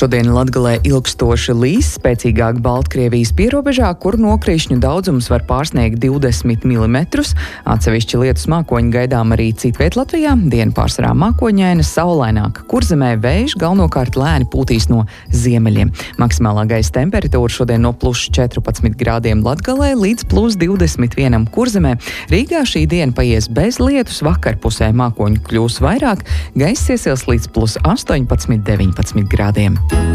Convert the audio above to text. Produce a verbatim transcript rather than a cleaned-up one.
Šodien Latgalē ilgstoši līs, spēcīgāk Baltkrievijas pierobežā, kur nokrišņu daudzums var pārsniegt divdesmit milimetrus. Atsevišķi lietus mākoņi gaidām arī citviet Latvijā. Diena pārsvarā mākoņaina, saulaināka. Kurzemē vējš galvenokārt lēni pūtīs no ziemeļiem. Maksimālā gaisa temperatūra šodien no plus četrpadsmit grādiem Latgalē līdz plus divdesmit vienam Kurzemē. Rīgā šī diena paies bez lietus, vakarpusē mākoņu kļūs vairāk, gaiss iesils līdz plus astoņpadsmit deviņpadsmit grādiem.